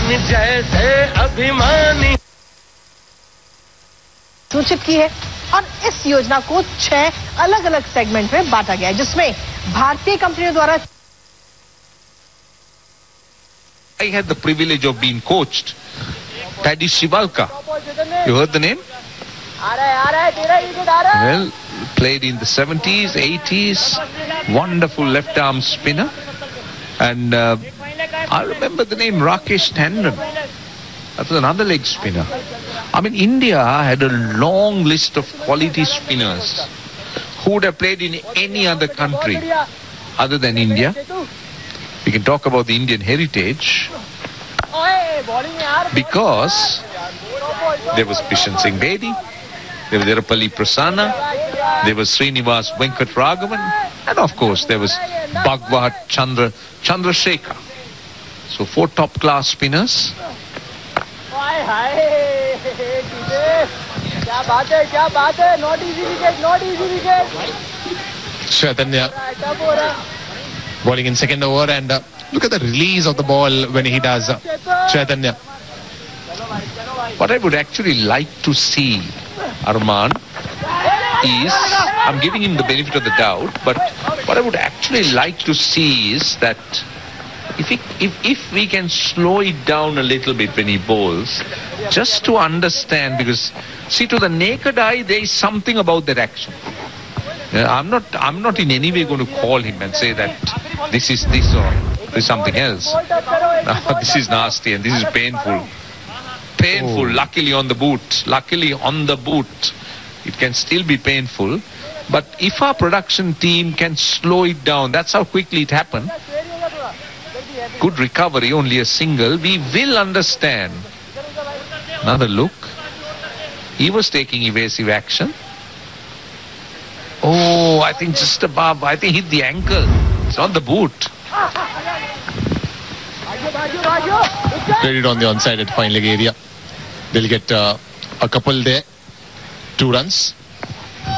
जैसे अभिमानी सूचित की है और इस योजना को 6 अलग अलग सेगमेंट में बांटा गया है, जिसमें भारतीय कंपनियों द्वारा I had the privilege of being coached. Paddy Shivalka. You heard the name? Well, played in the 70s, 80s. Wonderful left arm spinner. And I remember the name Rakesh Tandon. That was another leg spinner. I mean, India had a long list of quality spinners who would have played in any other country other than India. We can talk about the Indian heritage because there was Bishan Singh Bedi, there was Erapalli Prasanna, there was Srinivas Venkatragavan, and of course there was Bhagwat Chandrasekhar. So 4 top-class spinners. Not easy wicket. Chaitanya bowling in second over, and look at the release of the ball when he does. Chaitanya. What I would actually like to see, Arman, is, I'm giving him the benefit of the doubt, but what I would actually like to see is that if we can slow it down a little bit when he bowls, just to understand, because see, to the naked eye there is something about that action. I'm not in any way going to call him and say that this is this or this is something else. No, this is nasty and this is painful. Painful. Luckily on the boot. It can still be painful. But if our production team can slow it down, that's how quickly it happened. Good recovery, only a single. We will understand. Another look. He was taking evasive action. Oh, I think just above. I think hit the ankle. It's not the boot. Played it on the onside at fine leg area. They'll get a couple there. 2 runs.